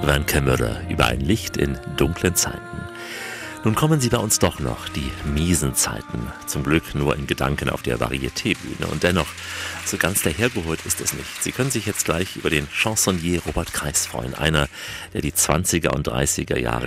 Van Kemmerer über ein Licht in dunklen Zeiten. Nun kommen sie bei uns doch noch, die miesen Zeiten. Zum Glück nur in Gedanken auf der Varieté-Bühne. Und dennoch, so ganz dahergeholt ist es nicht. Sie können sich jetzt gleich über den Chansonnier Robert Kreis freuen. Einer, der die 20er und 30er Jahre